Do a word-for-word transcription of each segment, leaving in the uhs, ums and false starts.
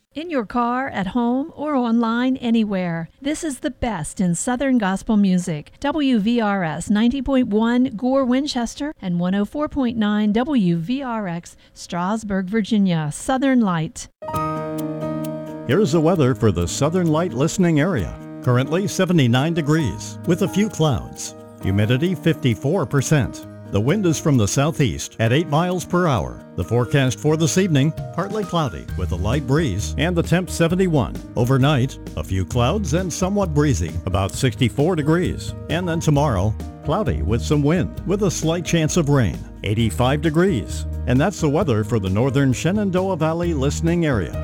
In your car, at home, or online, anywhere. This is the best in Southern Gospel music. W V R S ninety point one Gore, Winchester, and one oh four point nine W V R X Strasburg, Virginia. Southern Light. Here's the weather for the Southern Light listening area. Currently seventy-nine degrees with a few clouds. Humidity fifty-four percent. The wind is from the southeast at eight miles per hour. The forecast for this evening, partly cloudy with a light breeze and the temp seventy-one. Overnight, a few clouds and somewhat breezy, about sixty-four degrees. And then tomorrow, cloudy with some wind with a slight chance of rain, eighty-five degrees. And that's the weather for the northern Shenandoah Valley listening area.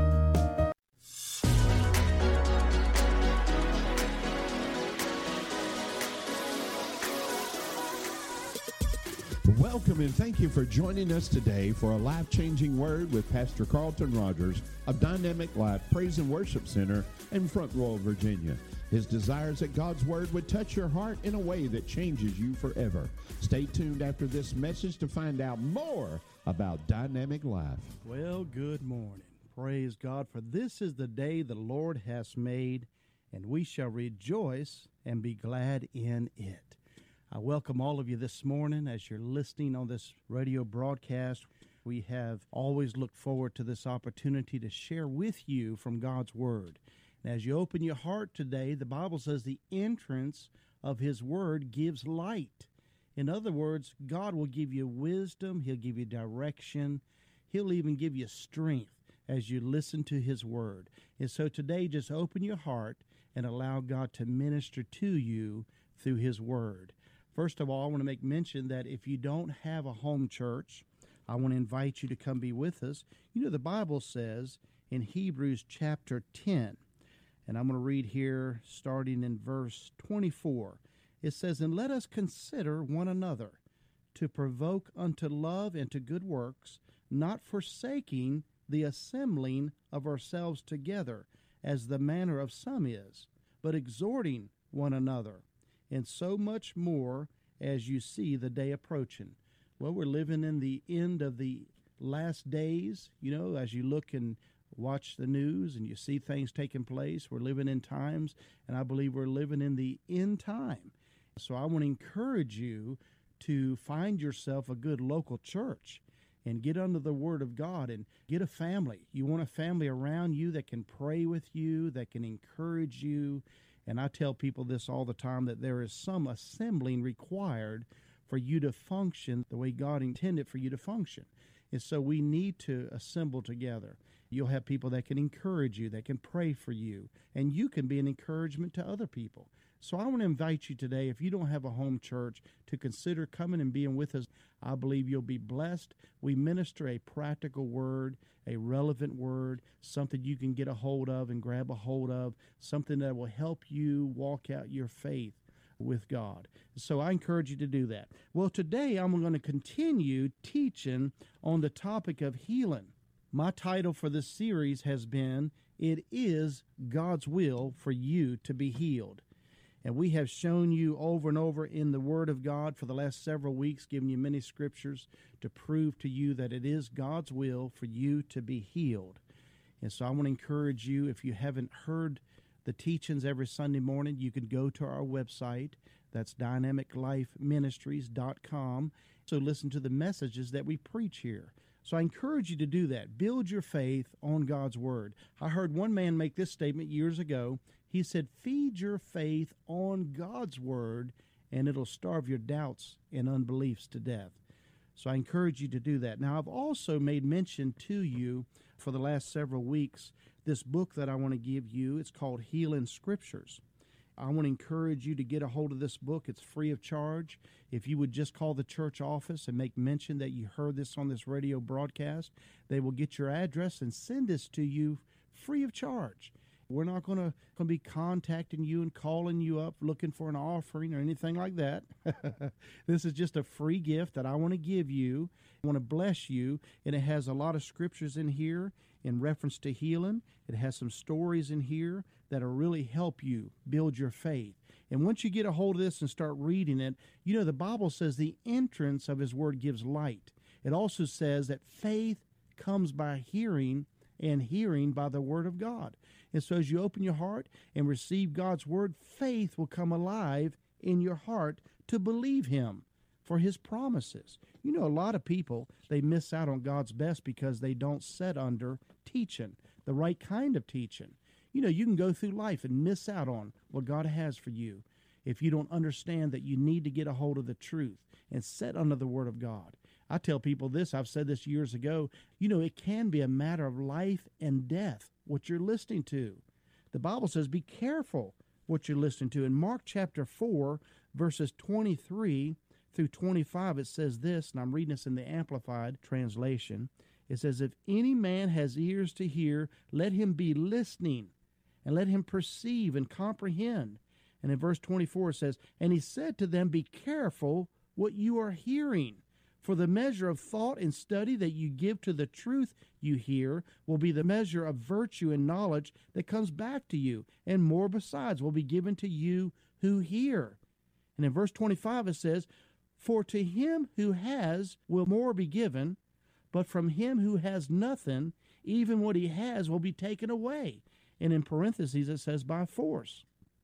Welcome and thank you for joining us today for a life-changing word with Pastor Carlton Rogers of Dynamic Life Praise and Worship Center in Front Royal, Virginia. His desire is that God's word would touch your heart in a way that changes you forever. Stay tuned after this message to find out more about Dynamic Life. Well, good morning. Praise God, for this is the day the Lord has made, and we shall rejoice and be glad in it. I welcome all of you this morning as you're listening on this radio broadcast. We have always looked forward to this opportunity to share with you from God's Word. And as you open your heart today, the Bible says the entrance of His Word gives light. In other words, God will give you wisdom, He'll give you direction, He'll even give you strength as you listen to His Word. And so today, just open your heart and allow God to minister to you through His Word. First of all, I want to make mention that if you don't have a home church, I want to invite you to come be with us. You know, the Bible says in Hebrews chapter ten, and I'm going to read here starting in verse twenty-four. It says, "And let us consider one another to provoke unto love and to good works, not forsaking the assembling of ourselves together, as the manner of some is, but exhorting one another, and so much more as you see the day approaching." Well, we're living in the end of the last days. You know, as you look and watch the news and you see things taking place, we're living in times, and I believe we're living in the end time. So I want to encourage you to find yourself a good local church and get under the Word of God and get a family. You want a family around you that can pray with you, that can encourage you. And I tell people this all the time, that there is some assembling required for you to function the way God intended for you to function. And so we need to assemble together. You'll have people that can encourage you, that can pray for you, and you can be an encouragement to other people. So I want to invite you today, if you don't have a home church, to consider coming and being with us. I believe you'll be blessed. We minister a practical word, a relevant word, something you can get a hold of and grab a hold of, something that will help you walk out your faith with God. So I encourage you to do that. Well, today I'm going to continue teaching on the topic of healing. My title for this series has been, "It is God's Will for You to Be Healed." And we have shown you over and over in the Word of God for the last several weeks, giving you many scriptures to prove to you that it is God's will for you to be healed. And so I want to encourage you, if you haven't heard the teachings every Sunday morning, you can go to our website. That's dynamic life ministries dot com. So listen to the messages that we preach here. So I encourage you to do that. Build your faith on God's Word. I heard one man make this statement years ago. He said, "Feed your faith on God's Word, and it'll starve your doubts and unbeliefs to death." So I encourage you to do that. Now, I've also made mention to you for the last several weeks this book that I want to give you. It's called Healing Scriptures. I want to encourage you to get a hold of this book. It's free of charge. If you would just call the church office and make mention that you heard this on this radio broadcast, they will get your address and send this to you free of charge. We're not going to, going to be contacting you and calling you up looking for an offering or anything like that. This is just a free gift that I want to give you. I want to bless you, and it has a lot of scriptures in here in reference to healing. It has some stories in here that will really help you build your faith. And once you get a hold of this and start reading it, you know, the Bible says the entrance of His Word gives light. It also says that faith comes by hearing, and hearing by the word of God. And so as you open your heart and receive God's word, faith will come alive in your heart to believe him for his promises. You know, a lot of people, they miss out on God's best because they don't sit under teaching, the right kind of teaching. You know, you can go through life and miss out on what God has for you if you don't understand that you need to get a hold of the truth and sit under the word of God. I tell people this, I've said this years ago, you know, it can be a matter of life and death, what you're listening to. The Bible says be careful what you're listening to. In Mark chapter four, verses twenty-three through twenty-five, it says this, and I'm reading this in the Amplified translation. It says, if any man has ears to hear, let him be listening, and let him perceive and comprehend. And in verse twenty-four, it says, and he said to them, be careful what you are hearing. For the measure of thought and study that you give to the truth you hear will be the measure of virtue and knowledge that comes back to you, and more besides will be given to you who hear. And in verse twenty-five it says, for to him who has will more be given, but from him who has nothing, even what he has will be taken away. And in parentheses it says, by force.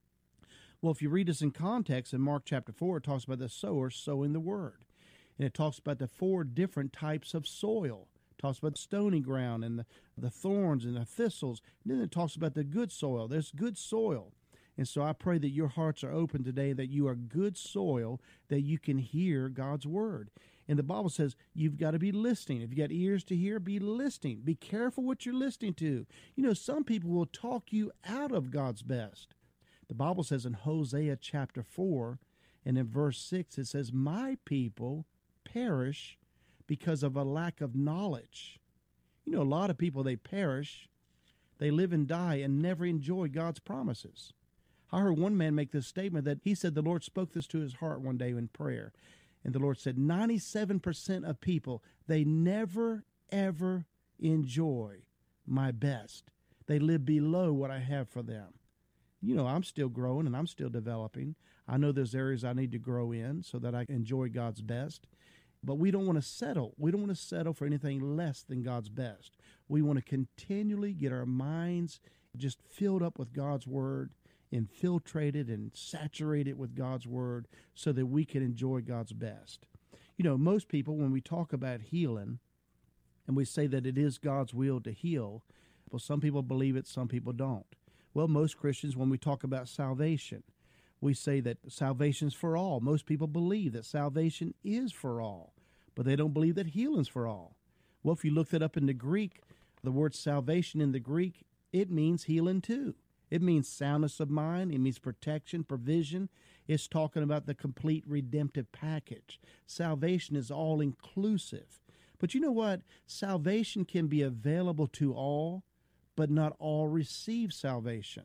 Well, if you read this in context, in Mark chapter four, it talks about the sower sowing the word. And it talks about the four different types of soil. It talks about the stony ground and the, the thorns and the thistles. And then it talks about the good soil. There's good soil. And so I pray that your hearts are open today, that you are good soil, that you can hear God's word. And the Bible says you've got to be listening. If you got ears to hear, be listening. Be careful what you're listening to. You know, some people will talk you out of God's best. The Bible says in Hosea chapter four and in verse six, it says, my people perish because of a lack of knowledge. You know, a lot of people, they perish, they live and die and never enjoy God's promises. I heard one man make this statement that he said the Lord spoke this to his heart one day in prayer. And the Lord said, ninety-seven percent of people, they never, ever enjoy my best. They live below what I have for them. You know, I'm still growing and I'm still developing. I know there's areas I need to grow in so that I can enjoy God's best. But we don't want to settle. We don't want to settle for anything less than God's best. We want to continually get our minds just filled up with God's word, infiltrated and saturated with God's word so that we can enjoy God's best. You know, most people, when we talk about healing and we say that it is God's will to heal, well, some people believe it, some people don't. Well, most Christians, when we talk about salvation, we say that salvation's for all. Most people believe that salvation is for all, but they don't believe that healing's for all. Well, if you look that up in the Greek, the word salvation in the Greek, it means healing too. It means soundness of mind. It means protection, provision. It's talking about the complete redemptive package. Salvation is all inclusive. But you know what? Salvation can be available to all, but not all receive salvation.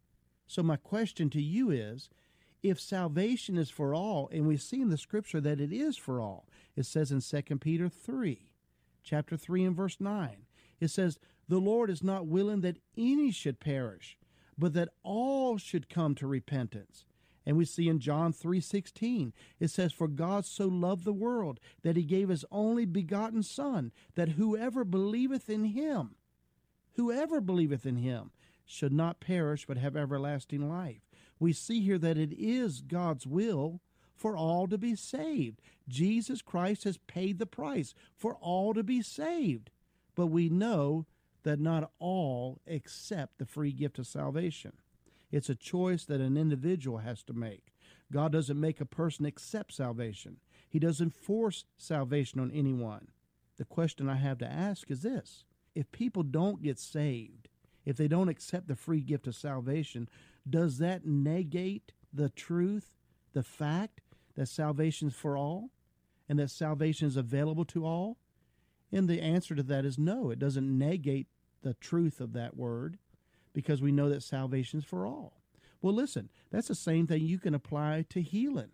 So my question to you is, if salvation is for all, and we see in the scripture that it is for all, it says in Second Peter three, chapter three and verse nine, it says, the Lord is not willing that any should perish, but that all should come to repentance. And we see in John three sixteen, it says, for God so loved the world that he gave his only begotten Son, that whoever believeth in him, whoever believeth in him, should not perish but have everlasting life. We see here that it is God's will for all to be saved. Jesus Christ has paid the price for all to be saved. But we know that not all accept the free gift of salvation. It's a choice that an individual has to make. God doesn't make a person accept salvation. He doesn't force salvation on anyone. The question I have to ask is this: if people don't get saved, if they don't accept the free gift of salvation, does that negate the truth, the fact that salvation is for all and that salvation is available to all? And the answer to that is no. It doesn't negate the truth of that word, because we know that salvation is for all. Well, listen, that's the same thing you can apply to healing.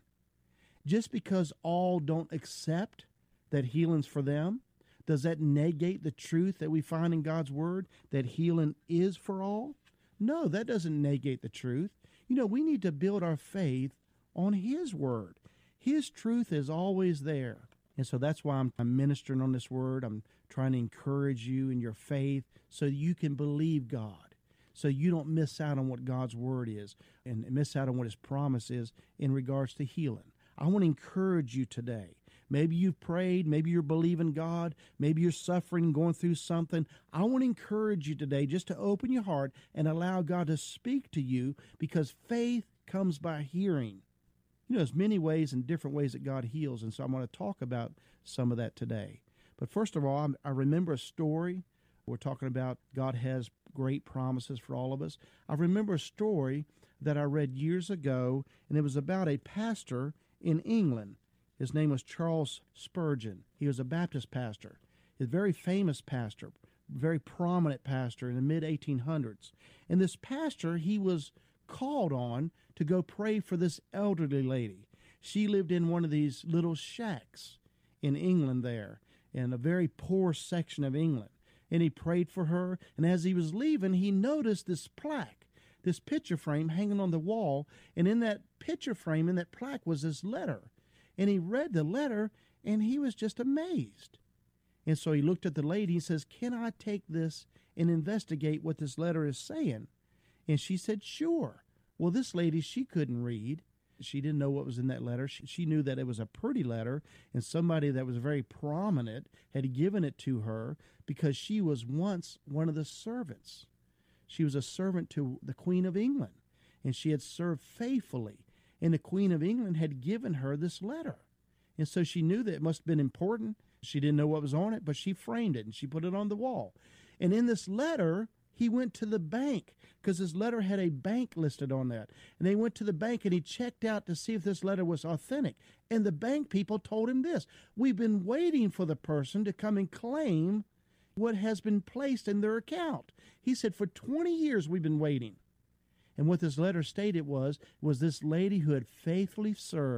Just because all don't accept that healing's for them, does that negate the truth that we find in God's word, that healing is for all? No, that doesn't negate the truth. You know, we need to build our faith on his word. His truth is always there. And so that's why I'm, I'm ministering on this word. I'm trying to encourage you in your faith so you can believe God, so you don't miss out on what God's word is and miss out on what his promise is in regards to healing. I want to encourage you today. Maybe you've prayed, maybe you're believing God, maybe you're suffering, going through something. I want to encourage you today just to open your heart and allow God to speak to you, because faith comes by hearing. You know, there's many ways and different ways that God heals, and so I'm going to talk about some of that today. But first of all, I remember a story. We're talking about God has great promises for all of us. I remember a story that I read years ago, and it was about a pastor in England. His name was Charles Spurgeon. He was a Baptist pastor, a very famous pastor, very prominent pastor in the mid eighteen hundreds. And this pastor, he was called on to go pray for this elderly lady. She lived in one of these little shacks in England there, in a very poor section of England. And he prayed for her, and as he was leaving, he noticed this plaque, this picture frame hanging on the wall, and in that picture frame, in that plaque, was this letter. And he read the letter, and he was just amazed. And so he looked at the lady and says, "Can I take this and investigate what this letter is saying?" And she said, "Sure." Well, this lady, she couldn't read. She didn't know what was in that letter. She, she knew that it was a pretty letter, and somebody that was very prominent had given it to her because she was once one of the servants. She was a servant to the Queen of England, and she had served faithfully. And the Queen of England had given her this letter. And so she knew that it must have been important. She didn't know what was on it, but she framed it and she put it on the wall. And in this letter, he went to the bank, because his letter had a bank listed on that. And they went to the bank and he checked out to see if this letter was authentic. And the bank people told him this: "We've been waiting for the person to come and claim what has been placed in their account." He said, "For twenty years we've been waiting." And what this letter stated was, was this lady who had faithfully served